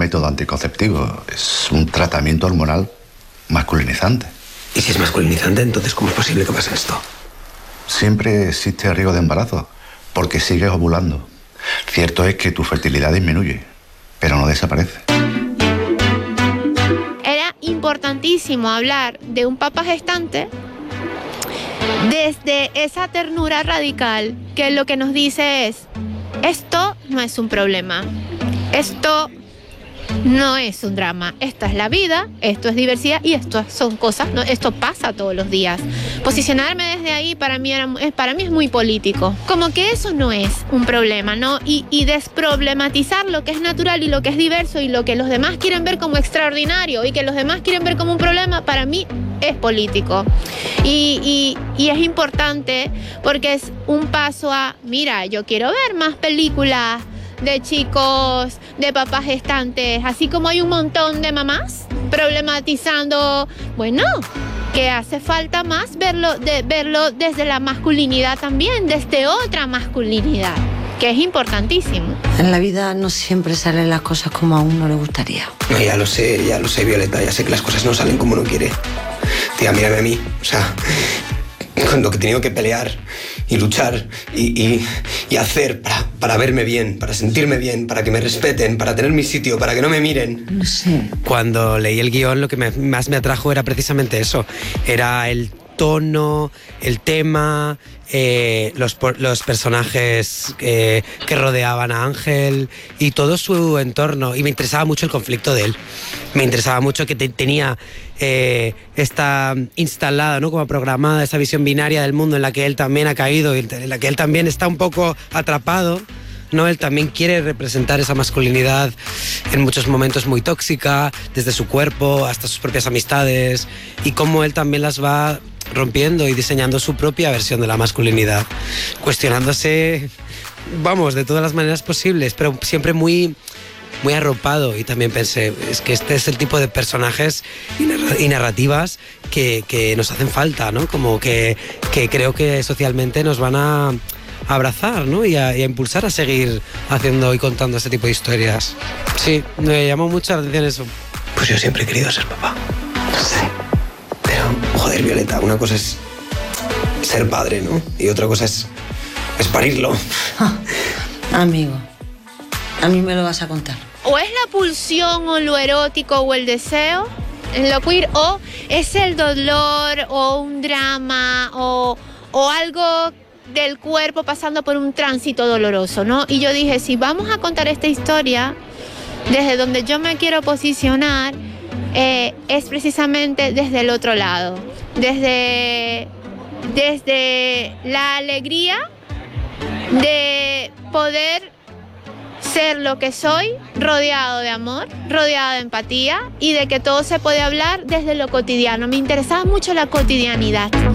método anticonceptivo, es un tratamiento hormonal masculinizante. ¿Y si es masculinizante, entonces cómo es posible que pase esto? Siempre existe riesgo de embarazo, porque sigues ovulando. Cierto es que tu fertilidad disminuye, pero no desaparece. Era importantísimo hablar de un papá gestante desde esa ternura radical que lo que nos dice es: esto no es un problema, esto no es un drama, esta es la vida, esto es diversidad y esto son cosas, ¿no? Esto pasa todos los días. Posicionarme desde ahí para mí es muy político, como que eso no es un problema, ¿no? Y desproblematizar lo que es natural y lo que es diverso y lo que los demás quieren ver como extraordinario y que los demás quieren ver como un problema, para mí es político. Y es importante porque es un paso a, mira, yo quiero ver más películas de chicos, de papás gestantes, así como hay un montón de mamás problematizando, bueno, que hace falta más verlo desde la masculinidad también, desde otra masculinidad, que es importantísimo. En la vida no siempre salen las cosas como a uno le gustaría. No, ya lo sé, Violeta, ya sé que las cosas no salen como uno quiere. Tía, mírame a mí, o sea, con lo que he tenido que pelear y luchar y hacer para verme bien, para sentirme bien, para que me respeten, para tener mi sitio, para que no me miren. No sé. Cuando leí el guión, lo que más me atrajo era precisamente eso. Era el tono, el tema, los personajes que rodeaban a Ángel y todo su entorno. Y me interesaba mucho el conflicto de él. Me interesaba mucho que tenía esta instalada, ¿no?, como programada, esa visión binaria del mundo en la que él también ha caído y en la que él también está un poco atrapado, ¿no? Él también quiere representar esa masculinidad en muchos momentos muy tóxica, desde su cuerpo hasta sus propias amistades, y cómo él también las va rompiendo y diseñando su propia versión de la masculinidad, cuestionándose, vamos, de todas las maneras posibles, pero siempre muy arropado. Y también pensé, es que este es el tipo de personajes y narrativas que nos hacen falta, ¿no? Como que creo que socialmente nos van a abrazar, ¿no? y a impulsar a seguir haciendo y contando este tipo de historias. Sí, me llamó mucho la atención eso. Pues yo siempre he querido ser papá. No sé. Pero, joder, Violeta, una cosa es ser padre, ¿no? Y otra cosa es parirlo. Amigo, a mí me lo vas a contar. O es la pulsión o lo erótico o el deseo en lo queer, o es el dolor o un drama o algo del cuerpo pasando por un tránsito doloroso, ¿no? Y yo dije, si vamos a contar esta historia desde donde yo me quiero posicionar, es precisamente desde el otro lado, desde la alegría de poder ser lo que soy, rodeado de amor, rodeado de empatía y de que todo se puede hablar desde lo cotidiano. Me interesaba mucho la cotidianidad.